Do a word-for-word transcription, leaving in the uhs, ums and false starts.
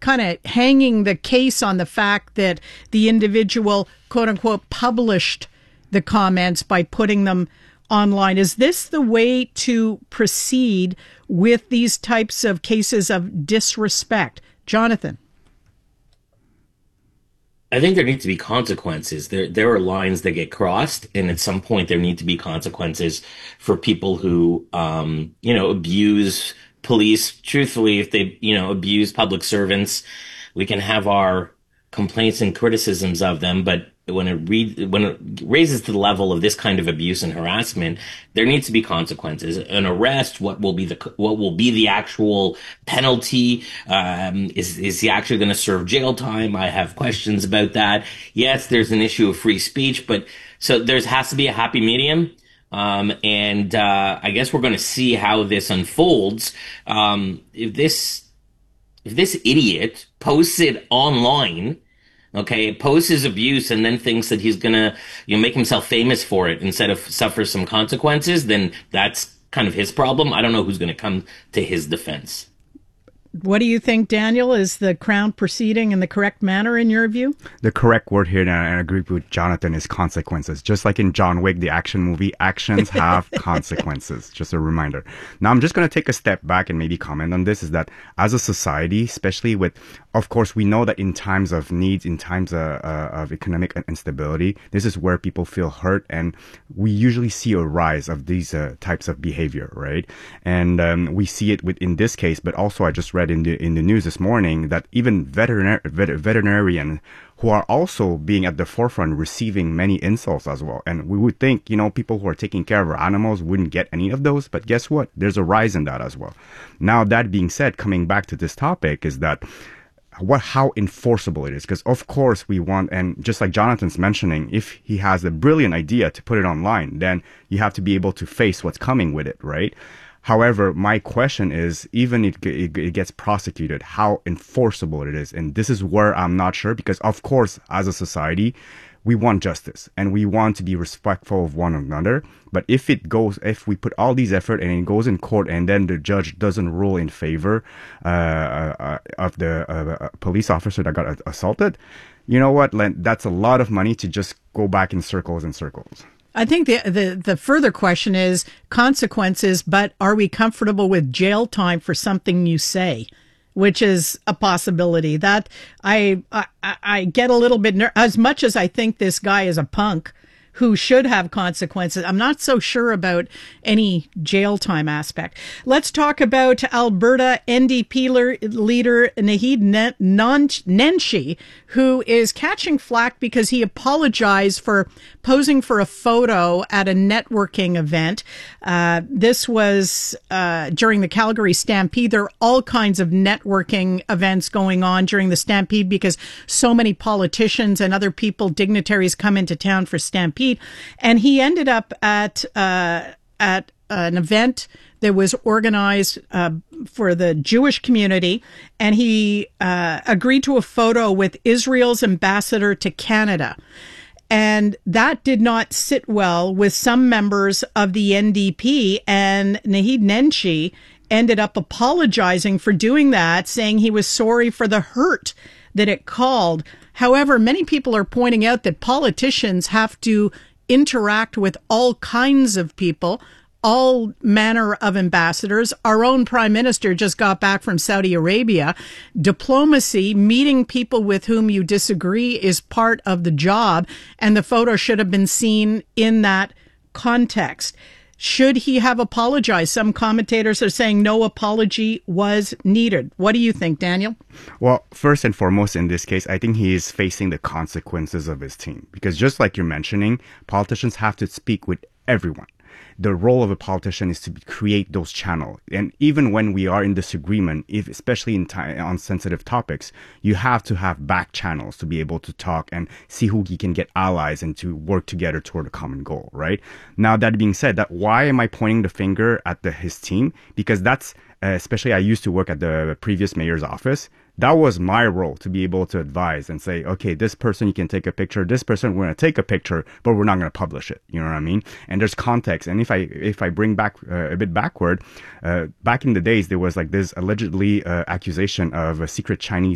kind of hanging the case on the fact that the individual, quote unquote, published the comments by putting them online. Is this the way to proceed with these types of cases of disrespect? Jonathan? I think there need to be consequences. There, there are lines that get crossed, and at some point there need to be consequences for people who, um, you know, abuse police. Truthfully, if they, you know, abuse public servants, we can have our complaints and criticisms of them, but when it re- when it raises to the level of this kind of abuse and harassment, there needs to be consequences. An arrest, what will be the what will be the actual penalty? Um, is is he actually going to serve jail time? I have questions about that. Yes, there's an issue of free speech, but so there has to be a happy medium. Um, and uh, I guess we're going to see how this unfolds. Um, if this if this idiot posts it online, okay, posts his abuse and then thinks that he's gonna, you know, make himself famous for it instead of suffer some consequences, then that's kind of his problem. I don't know who's gonna come to his defense. What do you think, Daniel? Is the Crown proceeding in the correct manner in your view? The correct word here, and I agree with Jonathan, is consequences. Just like in John Wick, the action movie, actions have consequences. Just a reminder. Now, I'm just going to take a step back and maybe comment on this, is that as a society, especially with, of course, we know that in times of needs, in times of, uh, of economic instability, this is where people feel hurt, and we usually see a rise of these uh, types of behavior, right? And um, we see it with, in this case, but also I just read in the in the news this morning that even veterinar- vet- veterinarian who are also being at the forefront receiving many insults as well. And we would think, you know, people who are taking care of our animals wouldn't get any of those, but guess what? There's a rise in that as well. Now, that being said, coming back to this topic is that what how enforceable it is, because of course we want, and just like Jonathan's mentioning, if he has a brilliant idea to put it online, then you have to be able to face what's coming with it, right? However, my question is, even if it, it gets prosecuted, how enforceable it is. And this is where I'm not sure, because of course, as a society, we want justice and we want to be respectful of one another. But if it goes, if we put all these effort and it goes in court and then the judge doesn't rule in favor uh, uh, of the uh, police officer that got assaulted, you know what? That's a lot of money to just go back in circles and circles. I think the, the the further question is consequences, but are we comfortable with jail time for something you say, which is a possibility. That I I, I get a little bit ner- as much as I think this guy is a punk who should have consequences. I'm not so sure about any jail time aspect. Let's talk about Alberta N D P leader Naheed Nenshi, who is catching flack because he apologized for posing for a photo at a networking event. Uh, this was uh, during the Calgary Stampede. There are all kinds of networking events going on during the Stampede because so many politicians and other people, dignitaries, come into town for Stampede. And he ended up at uh, at an event that was organized uh, for the Jewish community, and he uh, agreed to a photo with Israel's ambassador to Canada. And that did not sit well with some members of the N D P, and Naheed Nenshi ended up apologizing for doing that, saying he was sorry for the hurt that it called. However, many people are pointing out that politicians have to interact with all kinds of people, all manner of ambassadors. Our own prime minister just got back from Saudi Arabia. Diplomacy, meeting people with whom you disagree, is part of the job, and the photo should have been seen in that context. Should he have apologized? Some commentators are saying no apology was needed. What do you think, Daniel? Well, first and foremost, in this case, I think he is facing the consequences of his team. Because just like you're mentioning, politicians have to speak with everyone. The role of a politician is to create those channels. And even when we are in disagreement, if, especially in time, on sensitive topics, you have to have back channels to be able to talk and see who you can get allies and to work together toward a common goal, right? Now, that being said, that why am I pointing the finger at the, his team? Because that's, uh, especially I used to work at the previous mayor's office. That was my role, to be able to advise and say, okay, this person, you can take a picture. This person, we're going to take a picture, but we're not going to publish it. You know what I mean? And there's context. And if I if I bring back uh, a bit backward, uh, back in the days, there was like this allegedly uh, accusation of a secret Chinese